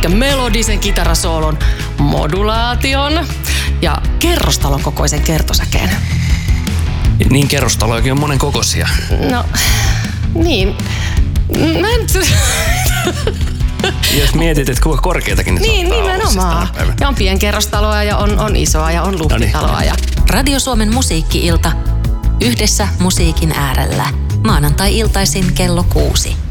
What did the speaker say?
pitkän melodisen kitarasoolon, modulaation ja kerrostalon kokoisen kertosäkeen. Niin kerrostalojakin on monen kokoisia. No, niin. Mä en... Jos mietit, että kuinka korkeitakin ne niin, nimenomaan. Ja on pienkerrostaloa ja on isoa ja on luhtitaloa. Ja... Radio Suomen musiikki-ilta. Yhdessä musiikin äärellä. Maanantai-iltaisin kello 6.